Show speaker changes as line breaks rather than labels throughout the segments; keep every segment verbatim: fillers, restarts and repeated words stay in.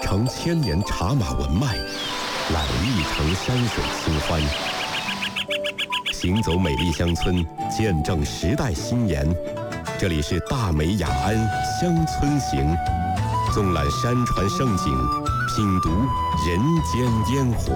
承千年茶马文脉，揽一城山水清欢。行走美丽乡村，见证时代新颜。这里是大美雅安乡村行，纵览山川盛景，品读人间烟火。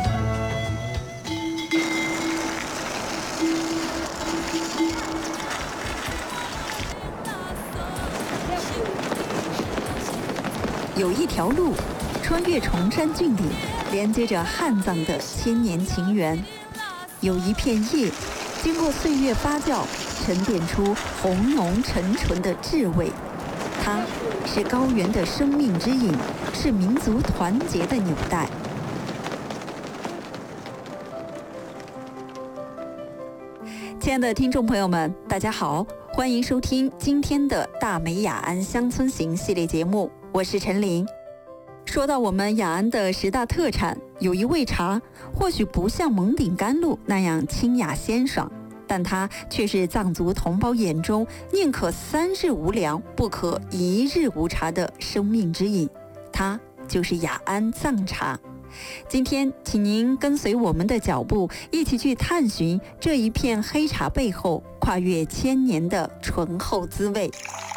有一条路穿越崇山峻岭，连接着汉藏的千年情缘。有一片叶经过岁月发酵，沉淀出红浓沉醇的智慧。它是高原的生命之饮，是民族团结的纽带。亲爱的听众朋友们，大家好，欢迎收听今天的大美雅安乡村行系列节目，我是陈琳。说到我们雅安的十大特产，有一味茶，或许不像蒙顶甘露那样清雅鲜爽，但它却是藏族同胞眼中宁可三日无粮，不可一日无茶的生命之饮。它就是雅安藏茶。今天请您跟随我们的脚步，一起去探寻这一片黑茶背后跨越千年的醇厚滋味。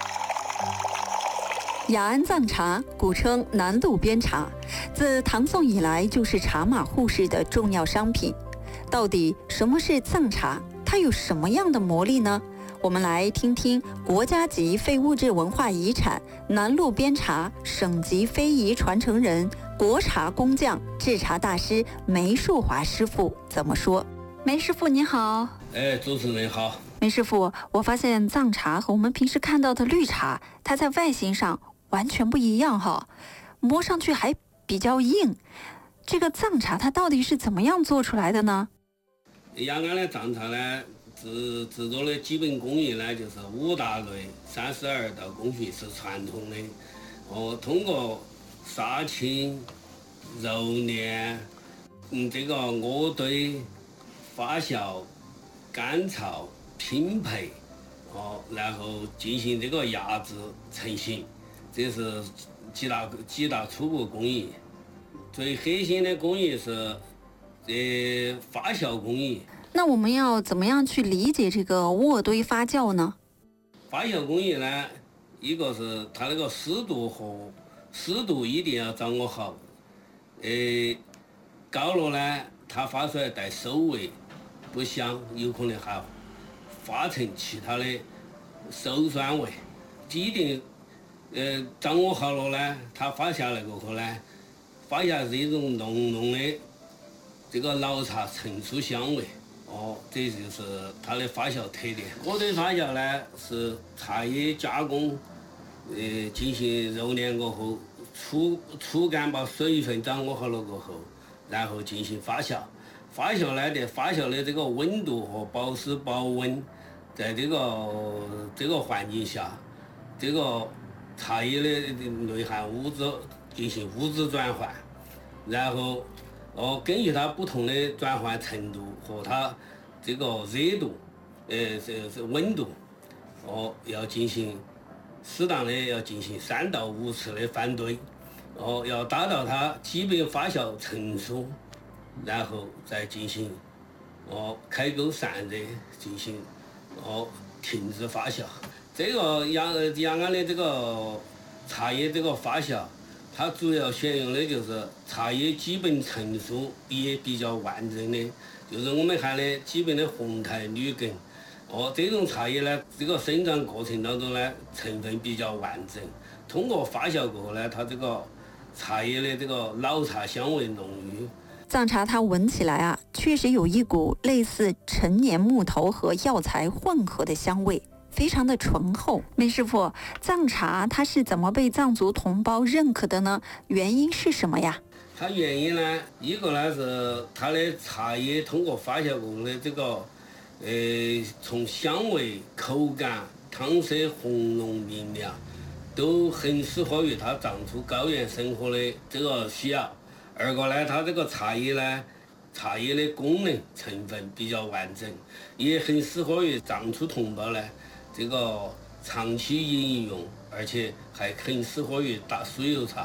雅安藏茶古称南路边茶，自唐宋以来就是茶马互市的重要商品。到底什么是藏茶？它有什么样的魔力呢？我们来听听国家级非物质文化遗产南路边茶省级非遗传承人、国茶工匠、制茶大师梅树华师傅怎么说。梅师傅您好。
哎，主持人好。
梅师傅，我发现藏茶和我们平时看到的绿茶，它在外形上完全不一样哈，摸上去还比较硬。这个藏茶它到底是怎么样做出来的呢？
雅安的藏茶呢，制制作的基本工艺呢，就是五大类三十二道工序是传统的。哦，通过杀青、揉捻、嗯，这个渥堆、发酵、干燥、拼配，哦，然后进行这个压制成型。这是几大几大初步工艺，最核心的工艺是这发酵工艺。
那我们要怎么样去理解这个渥堆发酵呢？
发酵工艺呢，一个是它那个湿度和湿度一定要掌握好，呃，高了呢，它发出来带馊味，不香，有可能还发成其他的馊酸味，一定。呃，掌握好了呢，它发下来过后呢，发下是一种浓浓的这个老茶陈醋香味。哦，这就是它的发酵特点。渥堆发酵呢，是茶叶加工，呃，进行揉捻过后，粗粗干把水分掌握好了过后，然后进行发酵。发酵呢，的发酵的这个温度和保湿保温，在这个这个环境下，这个茶叶的内含物质进行物质转换，然后哦根据它不同的转换程度和它这个热度，呃这这温度，哦要进行适当的要进行三到五次的翻堆，哦要达到它基本发酵成熟，然后再进行哦开沟散热，进行哦停止发酵。这个雅雅安的这个茶叶这个发酵，它主要选用的就是茶叶基本成熟也比较完整的，就是我们喊的基本的红苔绿根。哦，这种茶叶呢，这个生长过程当中呢，成分比较完整。通过发酵过后呢，它这个茶叶的这个老茶香味浓郁。
藏茶它闻起来啊，确实有一股类似陈年木头和药材混合的香味。非常的醇厚。梅师傅，藏茶它是怎么被藏族同胞认可的呢？原因是什么呀？
它原因呢，一个呢是它的茶叶通过发酵过的这个，呃，从香味、口感、汤色红浓明亮，都很适合于它藏族高原生活的这个需要。二个呢，它这个茶叶呢，茶叶的功能成分比较完整，也很适合于藏族同胞呢。这个长期饮用，而且还很适合于打酥油茶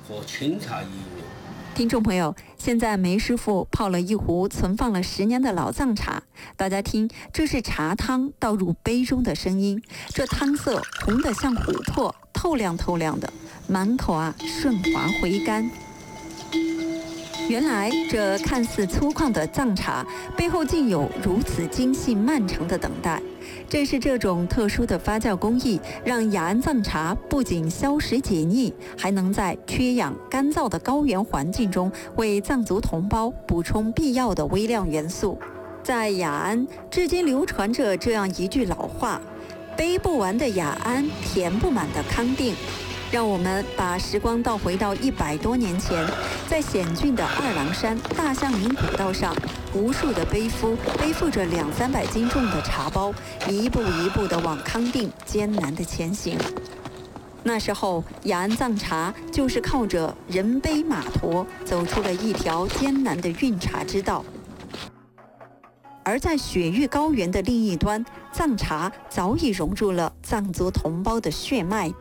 和清茶饮用。
听众朋友，现在梅师傅泡了一壶存放了十年的老藏茶，大家听，这是茶汤倒入杯中的声音，这汤色红得像琥珀，透亮透亮的，满口啊顺滑回甘。原来这看似粗犷的藏茶背后竟有如此精细漫长的等待。正是这种特殊的发酵工艺，让雅安藏茶不仅消食解腻，还能在缺氧干燥的高原环境中为藏族同胞补充必要的微量元素。在雅安，至今流传着这样一句老话：杯不完的雅安，填不满的康定。让我们把时光倒回到一百多年前，在险峻的二郎山大象岭古道上，无数的背夫背负着两三百斤重的茶包，一步一步地往康定艰难地前行。那时候，雅安藏茶就是靠着人背马驮，走出了一条艰难的运茶之道。而在雪域高原的另一端，藏茶早已融入了藏族同胞的血脉。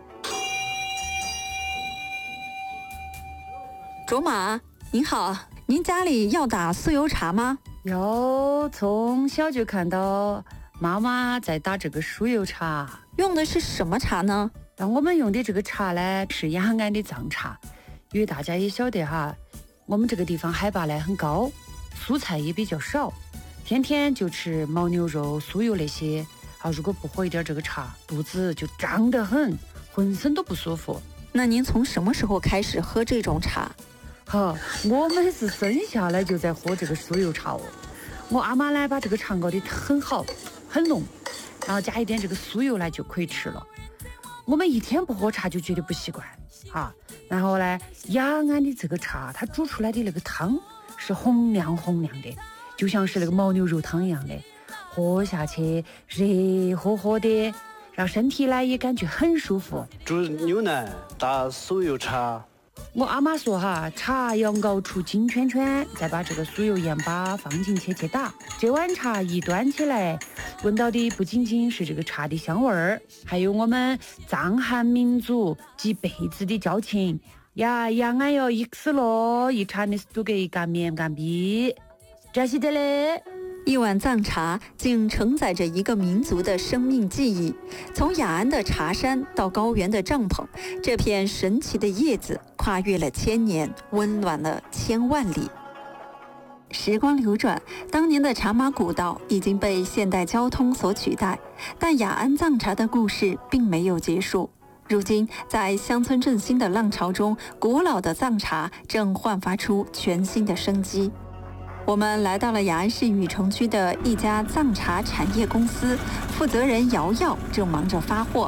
卓玛，您好，您家里要打酥油茶吗？
有，从小就看到妈妈在打这个酥油茶。
用的是什么茶呢？
那我们用的这个茶呢，是雅安的藏茶。因为大家也晓得哈，我们这个地方海拔呢很高，蔬菜也比较少，天天就吃牦牛肉、酥油那些啊，如果不喝一点这个茶，肚子就胀得很，浑身都不舒服。
那您从什么时候开始喝这种茶？
哈，我们是生下来就在喝这个酥油茶哦。我阿妈呢把这个茶熬得很好，很浓，然后加一点这个酥油呢就可以吃了。我们一天不喝茶就觉得不习惯哈。然后呢，雅安的这个茶，它煮出来的那个汤是红亮红亮的，就像是那个牦牛肉汤一样的，喝下去热乎乎的，让身体呢也感觉很舒服。
煮牛奶打酥油茶。
我阿妈说哈，茶要熬出金圈圈，再把这个酥油盐巴放进去去打。这碗茶一端起来，闻到的不仅仅是这个茶的香味儿，还有我们藏汉民族几辈子的交情呀。雅安哟，一吃咯，一茶的都给干面干逼，这是的嘞。
一碗藏茶竟承载着一个民族的生命记忆，从雅安的茶山到高原的帐篷，这片神奇的叶子跨越了千年，温暖了千万里。时光流转，当年的茶马古道已经被现代交通所取代，但雅安藏茶的故事并没有结束。如今，在乡村振兴的浪潮中，古老的藏茶正焕发出全新的生机。我们来到了雅安市禹城区的一家藏茶产业公司，负责人瑶瑶正忙着发货。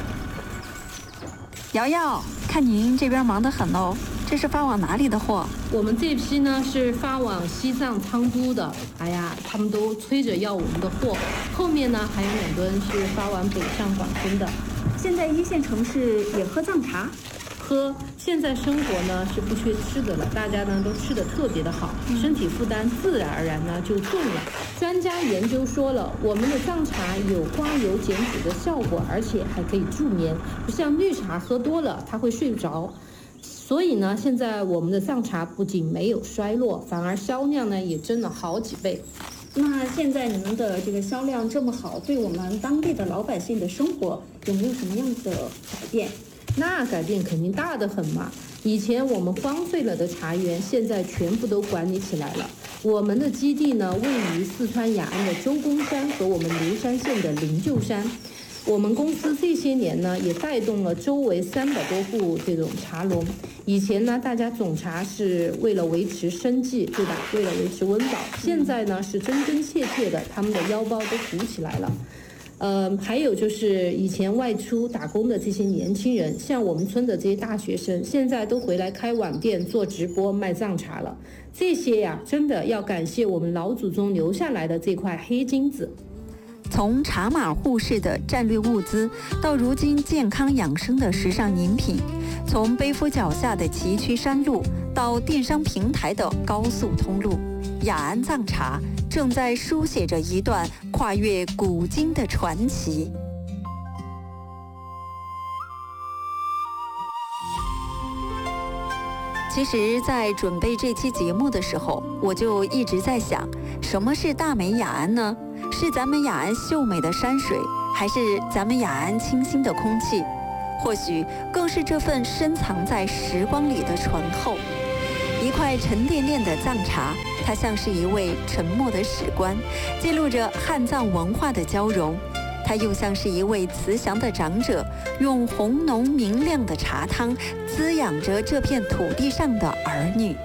瑶瑶，看您这边忙得很哦，这是发往哪里的货？
我们这批呢是发往西藏昌都的，哎呀，他们都催着要我们的货。后面呢还有两吨是发往北上广深的。
现在一线城市也喝藏茶？
喝，现在生活呢是不缺吃的了，大家呢都吃得特别的好，身体负担自然而然呢就重了。专家研究说了，我们的藏茶有刮油减脂的效果，而且还可以助眠，不像绿茶喝多了它会睡不着。所以呢，现在我们的藏茶不仅没有衰落，反而销量呢也增了好几倍。
那现在你们的这个销量这么好，对我们当地的老百姓的生活有没有什么样的改变？
那改变肯定大得很嘛！以前我们荒废了的茶园，现在全部都管理起来了。我们的基地呢，位于四川雅安的周公山和我们流山县的灵鹫山。我们公司这些年呢，也带动了周围三百多户这种茶农。以前呢，大家种茶是为了维持生计，对吧？为了维持温饱。现在呢，是真真切切的，他们的腰包都鼓起来了。呃，还有就是以前外出打工的这些年轻人，像我们村的这些大学生，现在都回来开网店做直播卖藏茶了。这些呀，真的要感谢我们老祖宗留下来的这块黑金子。
从茶马互市的战略物资，到如今健康养生的时尚饮品；从背夫脚下的崎岖山路，到电商平台的高速通路，雅安藏茶正在书写着一段跨越古今的传奇。 其实，在准备这期节目的时候，我就一直在想，什么是大美雅安呢？是咱们雅安秀美的山水，还是咱们雅安清新的空气？或许更是这份深藏在时光里的醇厚。一块沉甸甸的藏茶，它像是一位沉默的史官，记录着汉藏文化的交融。它又像是一位慈祥的长者，用红浓明亮的茶汤滋养着这片土地上的儿女。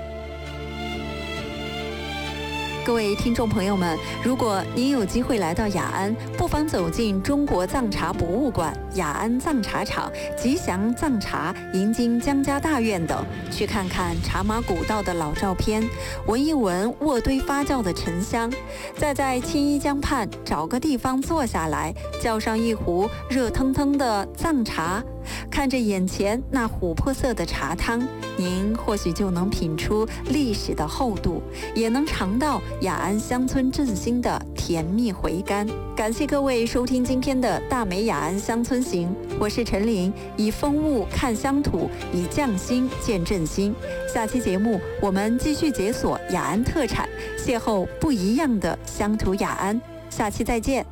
各位听众朋友们，如果您有机会来到雅安，不妨走进中国藏茶博物馆、雅安藏茶厂、吉祥藏茶、银金江家大院等，去看看茶马古道的老照片，闻一闻卧堆发酵的沉香，再在青衣江畔找个地方坐下来，叫上一壶热腾腾的藏茶，看着眼前那琥珀色的茶汤，您或许就能品出历史的厚度，也能尝到雅安乡村振兴的甜蜜回甘。感谢各位收听今天的大美雅安乡村行，我是陈琳，以风物看乡土，以匠心见振兴。下期节目我们继续解锁雅安特产，邂逅不一样的乡土雅安。下期再见。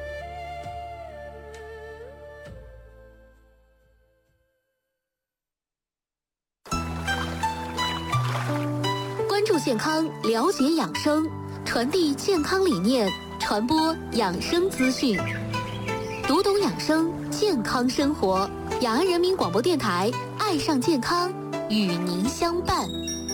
关注健康，了解养生，传递健康理念，传播养生资讯，读懂养生，健康生活。雅安人民广播电台，爱上健康，与您相伴。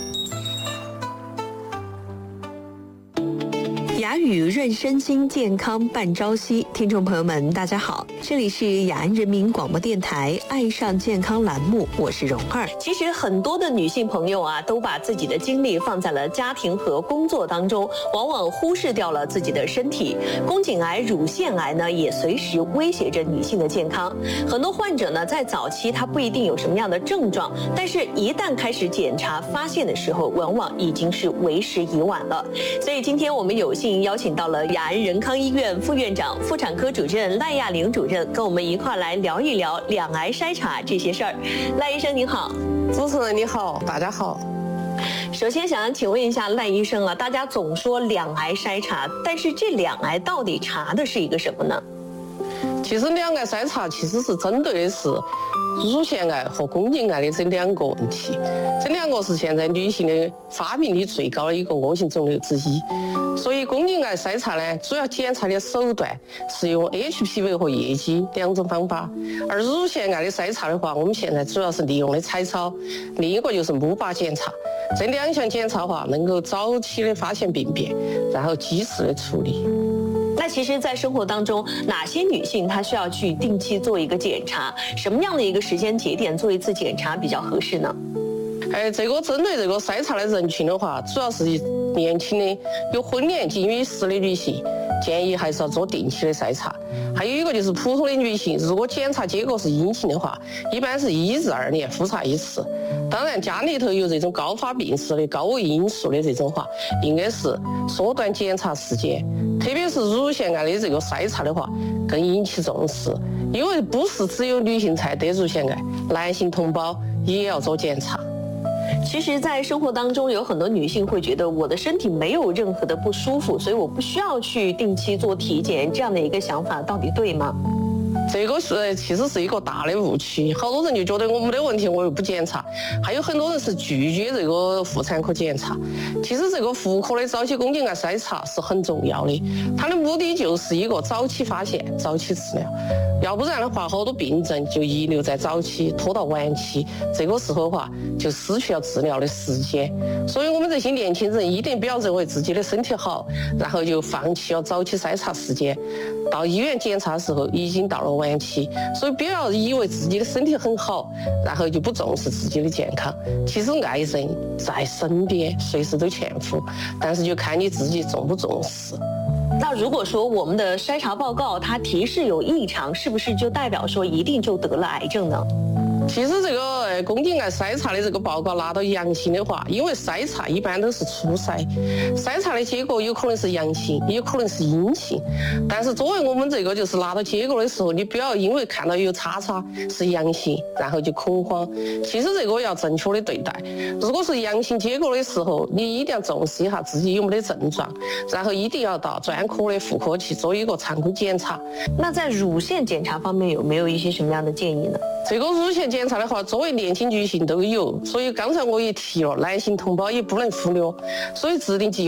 雅语润身心，健康伴朝夕。听众朋友们，大家好，这里是雅安人民广播电台爱上健康栏目，我是蓉儿。其实很多的女性朋友啊，都把自己的精力放在了家庭和工作当中，往往忽视掉了自己的身体。宫颈癌、乳腺癌呢，也随时威胁着女性的健康。很多患者呢，在早期他不一定有什么样的症状，但是一旦开始检查发现的时候，往往已经是为时已晚了。所以今天我们有幸邀请到了雅安仁康医院副院长、妇产科主任赖亚玲主任，跟我们一块来聊一聊两癌筛查这些事儿。赖医生您好。
主持人你好，大家好。
首先想请问一下赖医生啊，大家总说两癌筛查，但是这两癌到底查的是一个什么呢？
其实两癌筛查其实是针对的是乳腺癌和宫颈癌的这两个问题，这两个是现在女性的发病率最高的一个恶性肿瘤之一。所以宫颈癌筛查呢，主要检查的手段是用 H P V 和液基两种方法，而乳腺癌的筛查的话，我们现在主要是利用的彩超，另一个就是钼靶检查。这两项检查的话，能够早期的发现病变，然后及时的处理。
那其实，在生活当中，哪些女性她需要去定期做一个检查？什么样的一个时间节点做一次检查比较合适呢？
哎，这个针对这个筛查的人群的话，主要是年轻的、有婚恋及孕史的女性，建议还是要做定期的筛查。还有一个就是普通的女性，如果检查结果是阴性的话，一般是一至二年复查一次。当然，家里头有这种高发病史的、高危因素的这种话，应该是缩短检查时间。特别是乳腺癌的这个筛查的话，更引起重视，因为不是只有女性才得乳腺癌，男性同胞也要做检查。
其实，在生活当中，有很多女性会觉得我的身体没有任何的不舒服，所以我不需要去定期做体检，这样的一个想法到底对吗？
这个是其实是一个大的误区，好多人就觉得我没得问题，我又不检查，还有很多人是拒绝这个妇产科检查。其实这个妇科的早期宫颈癌筛查是很重要的，它的目的就是一个早期发现、早期治疗，要不然的话，好多病症就遗留在早期，拖到晚期，这个时候的话就失去了治疗的时间。所以我们这些年轻人一定不要认为自己的身体好，然后就放弃了早期筛查时间，到医院检查的时候已经到了晚期。所以不要以为自己的身体很好，然后就不重视自己的健康。其实爱人在身边，随时都欠付，但是就看你自己重不重视。
那如果说我们的筛查报告它提示有异常，是不是就代表说一定就得了癌症呢？
其实这个在宫颈癌筛查的这个报告拿到阳性的话，因为筛查一般都是初筛，筛查的结果有可能是阳性，也有可能是阴性。但是作为我们这个就是拿到结果的时候，你不要因为看到有叉叉是阳性，然后就恐慌。其实这个要正确的对待。如果是阳性结果的时候，你一定要重视一下自己有没得症状，然后一定要到专科的妇科去做一个常规检查。
那在乳腺检查方面有没有一些什么样的建议呢？
这个乳腺检查的话，作为年轻女性都有，所以刚才我也提了，男性同胞也不能忽略，所以制定计